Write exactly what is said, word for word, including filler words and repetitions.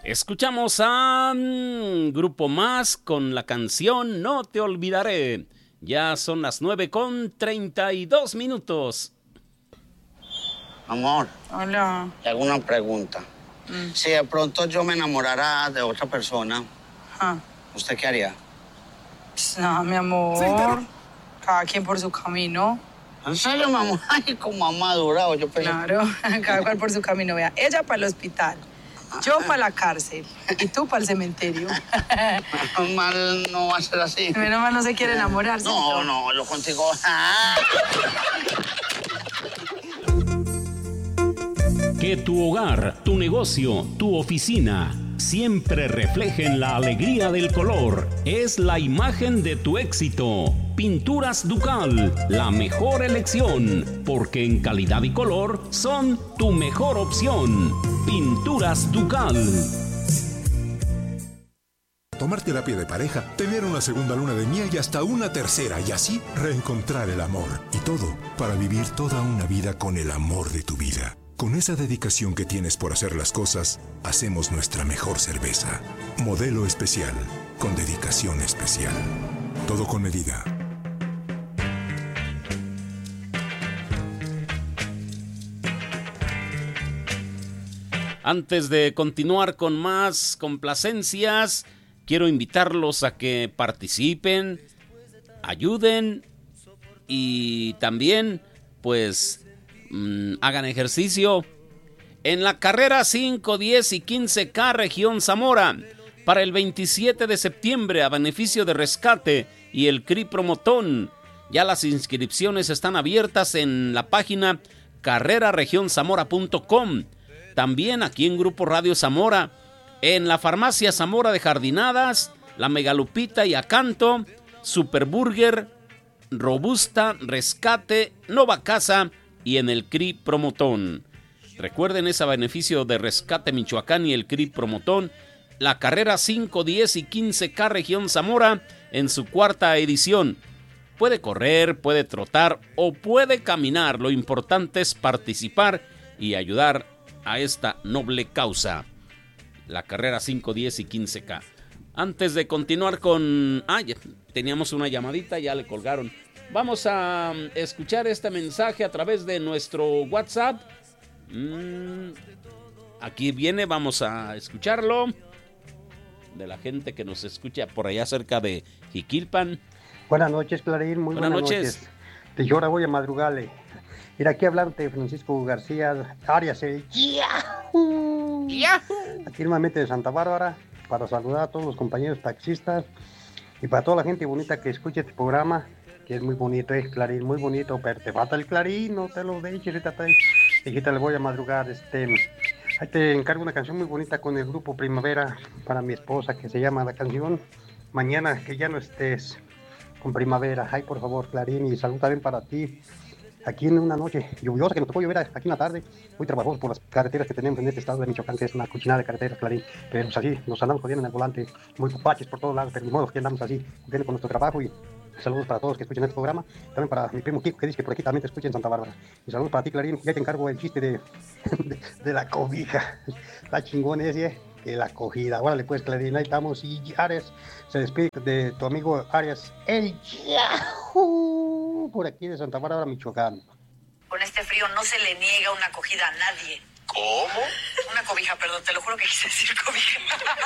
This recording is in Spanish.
Escuchamos a mm, Grupo Más con la canción No Te Olvidaré. Ya son las nueve con treinta y dos minutos. Amor. Hola. Te hago una pregunta. Mm. Si de pronto yo me enamorara de otra persona, ah. ¿usted qué haría? Pues nada, mi amor. Sí, pero... Cada quien por su camino. ¿En serio, mamá? Ay, como ha madurado. Yo pensé... Claro, cada cual por su camino. Vea, ella para el hospital, yo para la cárcel y tú para el cementerio. Menos mal no va a ser así. Menos mal no se quiere enamorar. No, no, yo contigo... Que tu hogar, tu negocio, tu oficina siempre reflejen la alegría del color. Es la imagen de tu éxito. Pinturas Ducal, la mejor elección, porque en calidad y color son tu mejor opción. Pinturas Ducal. Tomar terapia de pareja, tener una segunda luna de miel y hasta una tercera, y así reencontrar el amor. Y todo para vivir toda una vida con el amor de tu vida. Con esa dedicación que tienes por hacer las cosas, hacemos nuestra mejor cerveza. Modelo especial, con dedicación especial. Todo con medida. Antes de continuar con más complacencias, quiero invitarlos a que participen, ayuden y también, pues, hagan ejercicio en la carrera cinco, diez y quince K Región Zamora para el veintisiete de septiembre a beneficio de Rescate y el C R I Promotón. Ya las inscripciones están abiertas en la página carrera región zamora punto com. También aquí en Grupo Radio Zamora, en la Farmacia Zamora de Jardinadas, La Megalupita y Acanto, Superburger, Robusta, Rescate, Nova Casa y en el C R I Promotón. Recuerden, es a beneficio de Rescate Michoacán y el C R I Promotón, la carrera cinco, diez y quince K Región Zamora en su cuarta edición. Puede correr, puede trotar o puede caminar. Lo importante es participar y ayudar a esta noble causa. La carrera cinco, diez y quince K. Antes de continuar con... Ah, ya teníamos una llamadita, ya le colgaron. Vamos a escuchar este mensaje a través de nuestro WhatsApp. Mm, aquí viene, vamos a escucharlo. De la gente que nos escucha por allá cerca de Jiquilpan. Buenas noches, Clarín, muy buenas, buenas noches. noches. De Llora voy a madrugarle. Ir aquí a hablarte de Francisco García Arias, el Yahoo. Yahoo. Aquí nuevamente de Santa Bárbara, para saludar a todos los compañeros taxistas y para toda la gente bonita que escucha este programa. Que es muy bonito, es Clarín, muy bonito, pero te falta el Clarín, no te lo dejes, ahorita te, ahorita le voy a madrugar, este, ahí te encargo una canción muy bonita con el grupo Primavera para mi esposa, que se llama la canción Mañana que ya no estés con Primavera. Ay, por favor, Clarín, y salud también para ti, aquí en una noche lluviosa que nos tocó llover aquí en la tarde, muy trabajosos por las carreteras que tenemos en este estado de Michoacán, que es una cochinada de carreteras, Clarín, pero pues así, nos andamos jodiendo en el volante, muy cupaches por todos lados, pero ni modo que andamos así, con nuestro trabajo. Y saludos para todos que escuchan este programa. También para mi primo Kiko, que dice que por aquí también te escucha en Santa Bárbara. Y saludos para ti, Clarín. Ya te encargo el chiste de, de, de la cobija. Está chingón ese, que la acogida. Órale pues, Clarín, ahí estamos. Y Arias se despide de tu amigo Arias, el Yahoo, por aquí de Santa Bárbara, Michoacán. Con este frío no se le niega una acogida a nadie. ¿Cómo? Una cobija, perdón, te lo juro que quise decir cobija.